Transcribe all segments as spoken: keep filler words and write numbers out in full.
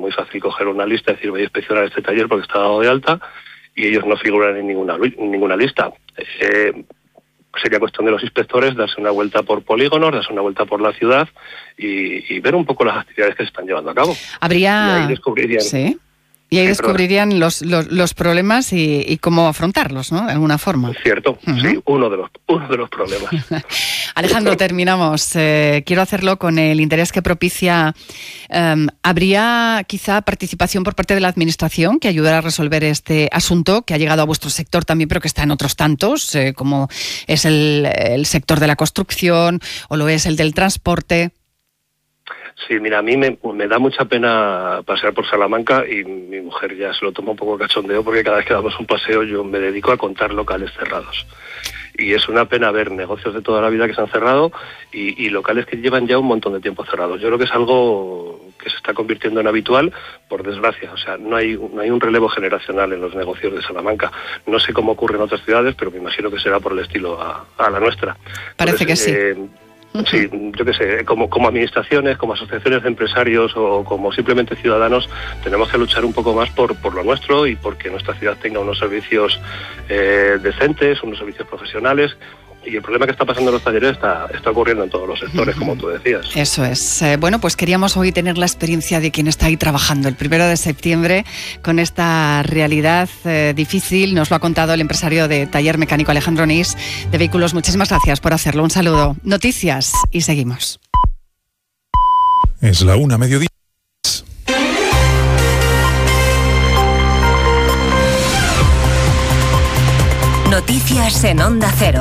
muy fácil coger una lista y decir voy a inspeccionar este taller porque está dado de alta, y ellos no figuran en ninguna, en ninguna lista. Eh, sería cuestión de los inspectores darse una vuelta por polígonos, darse una vuelta por la ciudad y, y ver un poco las actividades que se están llevando a cabo. Habría... Y ahí descubrirían... ¿Sí? Y ahí sí, descubrirían los, los, los problemas y, y cómo afrontarlos, ¿no? De alguna forma. Cierto, uh-huh. sí, uno de los, uno de los problemas. Alejandro, terminamos. Eh, quiero hacerlo con el interés que propicia. Um, ¿Habría quizá participación por parte de la Administración que ayudara a resolver este asunto que ha llegado a vuestro sector también, pero que está en otros tantos, eh, como es el, el sector de la construcción o lo es el del transporte? Sí, mira, a mí me, me da mucha pena pasear por Salamanca y mi mujer ya se lo toma un poco cachondeo porque cada vez que damos un paseo yo me dedico a contar locales cerrados. Y es una pena ver negocios de toda la vida que se han cerrado y, y locales que llevan ya un montón de tiempo cerrados. Yo creo que es algo que se está convirtiendo en habitual, por desgracia. O sea, no hay, no hay un relevo generacional en los negocios de Salamanca. No sé cómo ocurre en otras ciudades, pero me imagino que será por el estilo a, a la nuestra. Parece Entonces, que sí. Eh, Sí, yo qué sé, como, como administraciones, como asociaciones de empresarios o como simplemente ciudadanos, tenemos que luchar un poco más por, por lo nuestro y porque nuestra ciudad tenga unos servicios eh, decentes, unos servicios profesionales. Y el problema que está pasando en los talleres está, está ocurriendo en todos los sectores, como tú decías. Eso es. Eh, bueno, pues queríamos hoy tener la experiencia de quien está ahí trabajando el primero de septiembre con esta realidad eh, difícil. Nos lo ha contado el empresario de taller mecánico Alejandro Onís de Vehículos. Muchísimas gracias por hacerlo. Un saludo. Noticias y seguimos. Es la una, mediodía. Noticias en Onda Cero.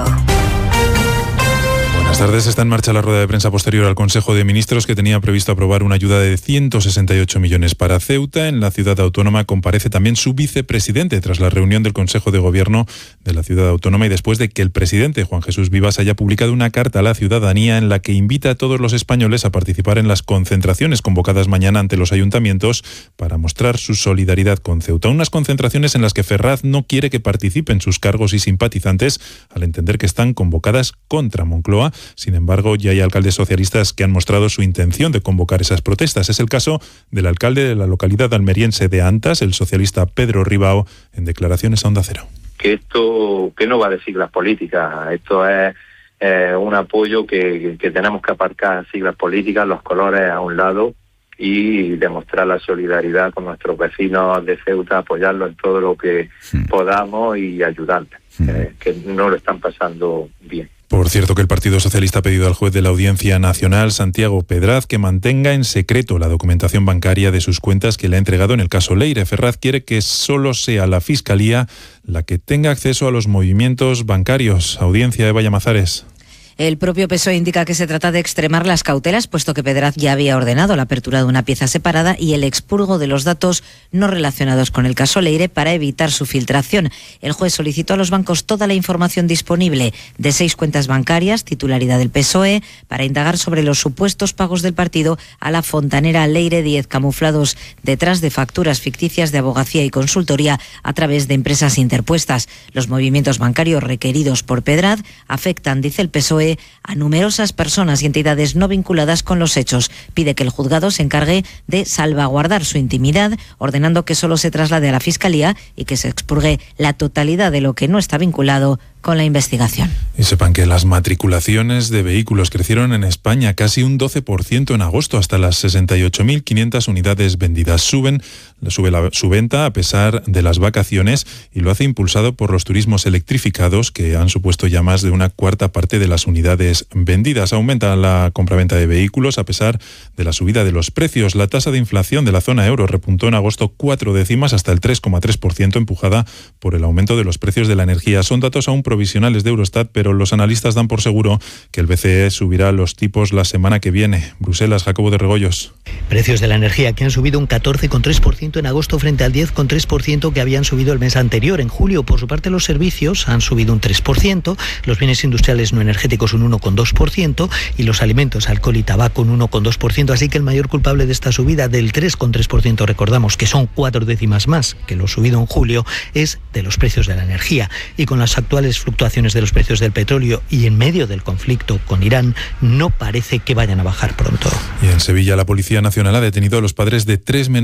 Buenas tardes. Está en marcha la rueda de prensa posterior al Consejo de Ministros que tenía previsto aprobar una ayuda de ciento sesenta y ocho millones para Ceuta. En la ciudad autónoma comparece también su vicepresidente tras la reunión del Consejo de Gobierno de la ciudad autónoma y después de que el presidente Juan Jesús Vivas haya publicado una carta a la ciudadanía en la que invita a todos los españoles a participar en las concentraciones convocadas mañana ante los ayuntamientos para mostrar su solidaridad con Ceuta. Unas concentraciones en las que Ferraz no quiere que participen sus cargos y simpatizantes al entender que están convocadas contra Moncloa. Sin embargo, ya hay alcaldes socialistas que han mostrado su intención de convocar esas protestas. Es el caso del alcalde de la localidad almeriense de Antas, el socialista Pedro Ribao, en declaraciones a Onda Cero. Que esto que no va de siglas políticas, esto es eh, un apoyo que, que tenemos que aparcar siglas políticas, los colores a un lado y demostrar la solidaridad con nuestros vecinos de Ceuta, apoyarlos en todo lo que sí. podamos y ayudarles, sí. eh, que no lo están pasando bien. Por cierto, que el Partido Socialista ha pedido al juez de la Audiencia Nacional, Santiago Pedraz, que mantenga en secreto la documentación bancaria de sus cuentas que le ha entregado en el caso Leire. Ferraz quiere que solo sea la Fiscalía la que tenga acceso a los movimientos bancarios. Audiencia, Eva Llamazares. El propio P S O E indica que se trata de extremar las cautelas, puesto que Pedraz ya había ordenado la apertura de una pieza separada y el expurgo de los datos no relacionados con el caso Leire para evitar su filtración. El juez solicitó a los bancos toda la información disponible de seis cuentas bancarias, titularidad del P S O E, para indagar sobre los supuestos pagos del partido a la fontanera Leire Díez, camuflados detrás de facturas ficticias de abogacía y consultoría a través de empresas interpuestas. Los movimientos bancarios requeridos por Pedraz afectan, dice el P S O E, a numerosas personas y entidades no vinculadas con los hechos. Pide que el juzgado se encargue de salvaguardar su intimidad, ordenando que solo se traslade a la Fiscalía y que se expurgue la totalidad de lo que no está vinculado con la investigación. Y sepan que las matriculaciones de vehículos crecieron en España casi un doce por ciento en agosto, hasta las sesenta y ocho mil quinientas unidades vendidas. Suben, sube la, su venta a pesar de las vacaciones y lo hace impulsado por los turismos electrificados que han supuesto ya más de una cuarta parte de las unidades vendidas. Aumenta la compraventa de vehículos a pesar de la subida de los precios. La tasa de inflación de la zona euro repuntó en agosto cuatro décimas hasta el tres coma tres por ciento, empujada por el aumento de los precios de la energía. Son datos aún provisionales de Eurostat, pero los analistas dan por seguro que el B C E subirá los tipos la semana que viene. Bruselas, Jacobo de Regoyos. Precios de la energía que han subido un catorce coma tres por ciento en agosto frente al diez coma tres por ciento que habían subido el mes anterior. En julio, por su parte, los servicios han subido un tres por ciento, los bienes industriales no energéticos un uno coma dos por ciento y los alimentos, alcohol y tabaco un uno coma dos por ciento. Así que el mayor culpable de esta subida del tres coma tres por ciento, recordamos que son cuatro décimas más que lo subido en julio, es de los precios de la energía. Y con las actuales fluctuaciones de los precios del petróleo y en medio del conflicto con Irán, no parece que vayan a bajar pronto. Y en Sevilla, la Policía Nacional ha detenido a los padres de tres menores